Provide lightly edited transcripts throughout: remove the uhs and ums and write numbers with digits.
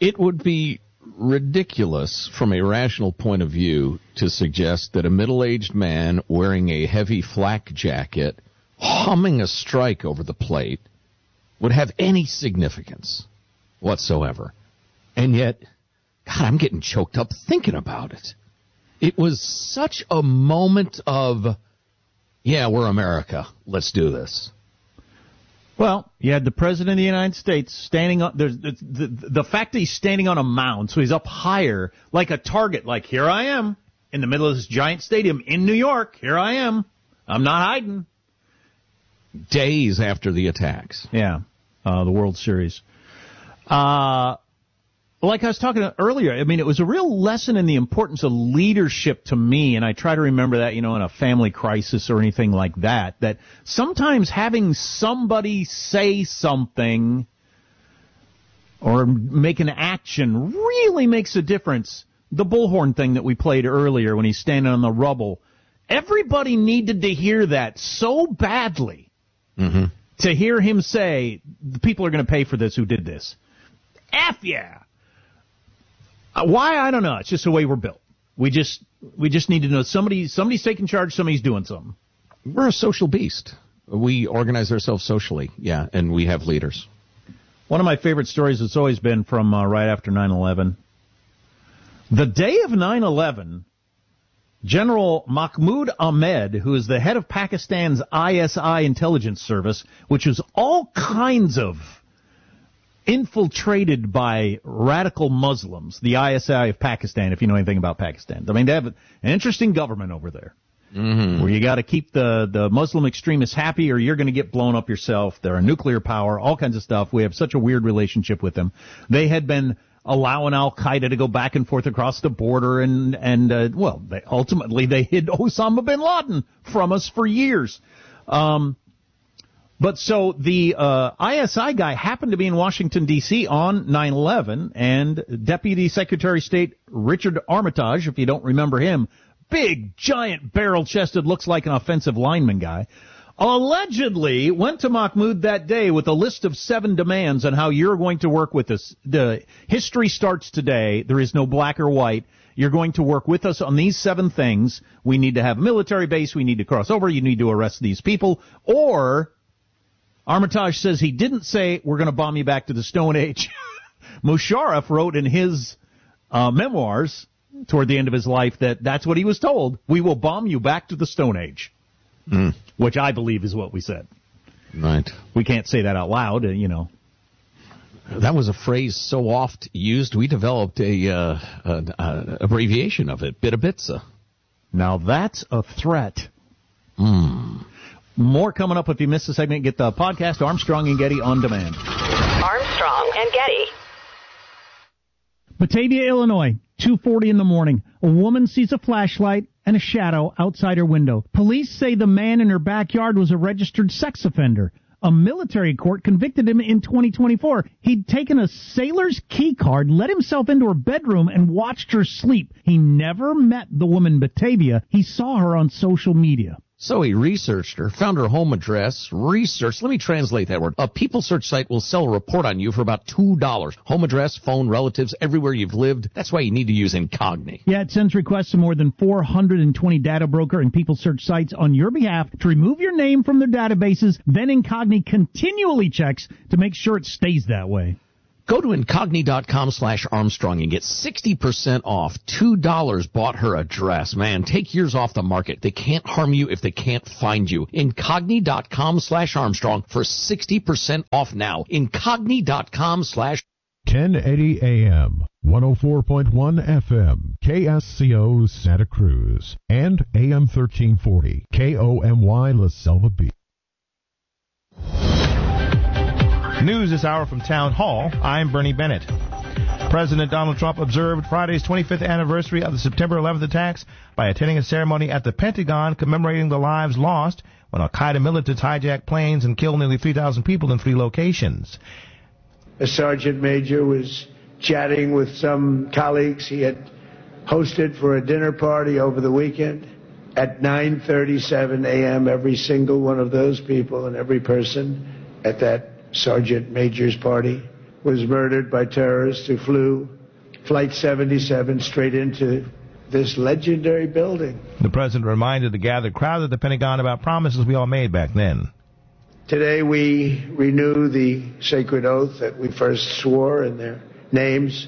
It would be ridiculous from a rational point of view to suggest that a middle-aged man wearing a heavy flak jacket humming a strike over the plate would have any significance whatsoever. And yet, God, I'm getting choked up thinking about it. It was such a moment of, yeah, we're America. Let's do this. Well, you had the President of the United States standing on, the fact that he's standing on a mound, so he's up higher, like a target, like, here I am, in the middle of this giant stadium in New York. Here I am. I'm not hiding. Days after the attacks. Yeah, the World Series. Like I was talking earlier, I mean, it was a real lesson in the importance of leadership to me, and I try to remember that, in a family crisis or anything like that, that sometimes having somebody say something or make an action really makes a difference. The bullhorn thing that we played earlier when he's standing on the rubble, everybody needed to hear that so badly. Mm-hmm. To hear him say, the people are going to pay for this who did this. F yeah. Why? I don't know. It's just the way we're built. We just need to know somebody's taking charge, somebody's doing something. We're a social beast. We organize ourselves socially, yeah, and we have leaders. One of my favorite stories has always been from right after 9/11. The day of 9/11, General Mahmoud Ahmed, who is the head of Pakistan's ISI intelligence service, which is all kinds of infiltrated by radical Muslims, the ISI of Pakistan, if you know anything about Pakistan. I mean, they have an interesting government over there, where you got to keep the Muslim extremists happy or you're going to get blown up yourself. They're a nuclear power, all kinds of stuff. We have such a weird relationship with them. They had been allowing Al-Qaeda to go back and forth across the border, and ultimately they hid Osama bin Laden from us for years. But so the ISI guy happened to be in Washington, D.C. on 9/11, and Deputy Secretary of State Richard Armitage, if you don't remember him, big, giant, barrel-chested, looks like an offensive lineman guy, allegedly went to Mahmoud that day with a list of 7 demands on how you're going to work with us. The history starts today. There is no black or white. You're going to work with us on these 7 things. We need to have a military base. We need to cross over. You need to arrest these people. Or Armitage says he didn't say, we're going to bomb you back to the Stone Age. Musharraf wrote in his memoirs toward the end of his life that that's what he was told. We will bomb you back to the Stone Age, which I believe is what we said. Right. We can't say that out loud, That was a phrase so oft used, we developed a abbreviation of it, Bit-a-Bitsa. Now that's a threat. More coming up if you missed the segment. Get the podcast, Armstrong and Getty, on demand. Armstrong and Getty. Batavia, Illinois, 2:40 in the morning. A woman sees a flashlight and a shadow outside her window. Police say the man in her backyard was a registered sex offender. A military court convicted him in 2024. He'd taken a sailor's key card, let himself into her bedroom, and watched her sleep. He never met the woman Batavia. He saw her on social media. So he researched her, found her home address, let me translate that word. A People Search site will sell a report on you for about $2. Home address, phone, relatives, everywhere you've lived. That's why you need to use Incogni. Yeah, it sends requests to more than 420 data broker and People Search sites on your behalf to remove your name from their databases. Then Incogni continually checks to make sure it stays that way. Go to Incogni.com/Armstrong and get 60% off. $2 bought her address. Man, take yours off the market. They can't harm you if they can't find you. Incogni.com/Armstrong for 60% off now. Incogni.com/ 1080 AM, 104.1 FM, KSCO Santa Cruz, and AM 1340, KOMY La Selva Beach. News this hour from Town Hall. I'm Bernie Bennett. President Donald Trump observed Friday's 25th anniversary of the September 11th attacks by attending a ceremony at the Pentagon commemorating the lives lost when Al-Qaeda militants hijacked planes and killed nearly 3,000 people in 3 locations. A sergeant major was chatting with some colleagues he had hosted for a dinner party over the weekend. At 9:37 a.m., every single one of those people and every person at that sergeant major's party was murdered by terrorists who flew Flight 77 straight into this legendary building. The president reminded the gathered crowd at the Pentagon about promises we all made back then. Today we renew the sacred oath that we first swore in their names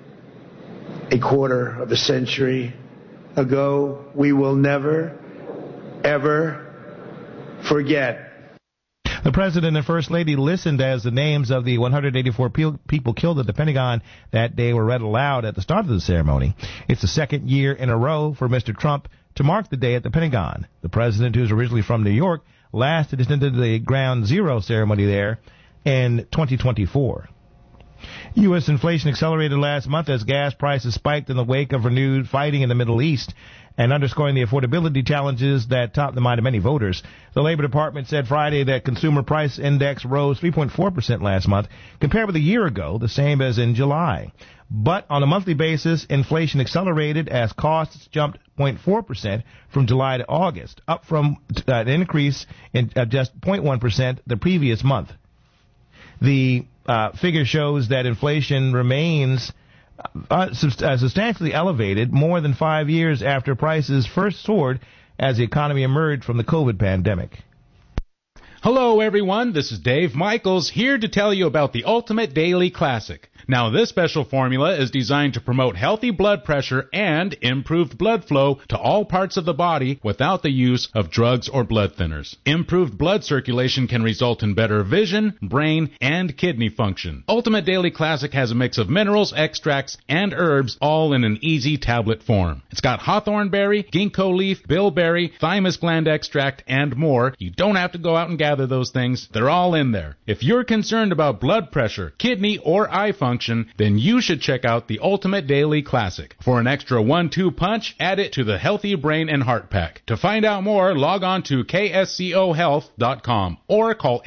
a quarter of a century ago. We will never, ever forget. The President and First Lady listened as the names of the 184 people killed at the Pentagon that day were read aloud at the start of the ceremony. It's the second year in a row for Mr. Trump to mark the day at the Pentagon. The President, who's originally from New York, last attended the Ground Zero ceremony there in 2024. U.S. inflation accelerated last month as gas prices spiked in the wake of renewed fighting in the Middle East, and underscoring the affordability challenges that top the mind of many voters. The Labor Department said Friday that consumer price index rose 3.4% last month, compared with a year ago, the same as in July. But on a monthly basis, inflation accelerated as costs jumped 0.4% from July to August, up from an increase in just 0.1% the previous month. The figure shows that inflation remains substantially elevated more than 5 years after prices first soared as the economy emerged from the COVID pandemic. Hello, everyone. This is Dave Michaels here to tell you about the Ultimate Daily Classic. Now, this special formula is designed to promote healthy blood pressure and improved blood flow to all parts of the body without the use of drugs or blood thinners. Improved blood circulation can result in better vision, brain, and kidney function. Ultimate Daily Classic has a mix of minerals, extracts, and herbs, all in an easy tablet form. It's got hawthorn berry, ginkgo leaf, bilberry, thymus gland extract, and more. You don't have to go out and gather those things. They're all in there. If you're concerned about blood pressure, kidney, or eye function, then you should check out the Ultimate Daily Classic. For an extra 1-2 punch, add it to the Healthy Brain and Heart Pack. To find out more, log on to kscohealth.com or call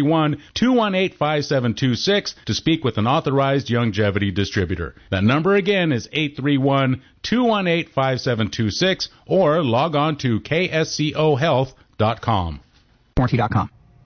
831-218-5726 to speak with an authorized longevity distributor. That number again is 831-218-5726 or log on to kscohealth.com. Warranty.com.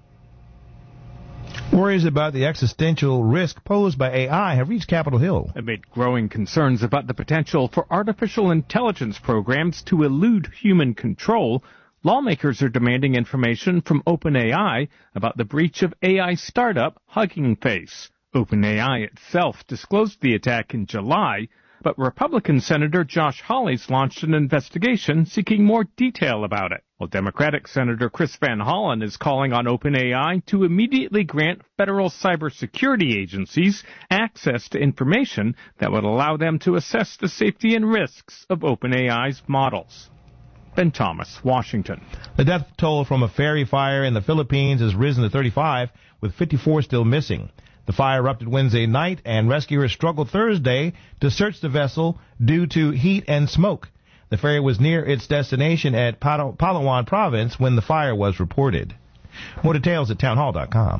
Worries about the existential risk posed by AI have reached Capitol Hill. Amid growing concerns about the potential for artificial intelligence programs to elude human control, lawmakers are demanding information from OpenAI about the breach of AI startup Hugging Face. OpenAI itself disclosed the attack in July, but Republican Senator Josh Hawley's launched an investigation seeking more detail about it. While Democratic Senator Chris Van Hollen is calling on OpenAI to immediately grant federal cybersecurity agencies access to information that would allow them to assess the safety and risks of OpenAI's models. Ben Thomas, Washington. The death toll from a ferry fire in the Philippines has risen to 35, with 54 still missing. The fire erupted Wednesday night, and rescuers struggled Thursday to search the vessel due to heat and smoke. The ferry was near its destination at Palawan province when the fire was reported. More details at townhall.com.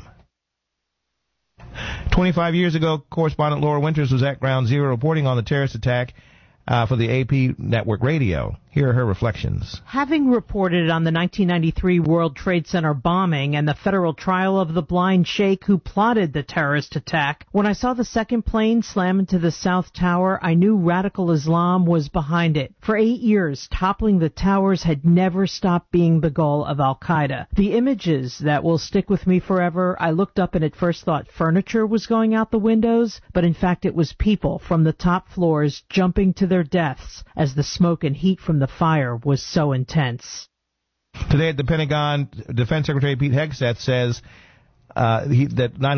25 years ago, correspondent Laura Winters was at Ground Zero reporting on the terrorist attack for the AP network radio. Here are her reflections. Having reported on the 1993 World Trade Center bombing and the federal trial of the blind sheikh who plotted the terrorist attack, when I saw the second plane slam into the South Tower, I knew radical Islam was behind it. For 8 years, toppling the towers had never stopped being the goal of Al-Qaeda. The images that will stick with me forever, I looked up and at first thought furniture was going out the windows, but in fact it was people from the top floors jumping to their deaths as the smoke and heat from the fire was so intense. Today at the Pentagon, Defense Secretary Pete Hegseth says that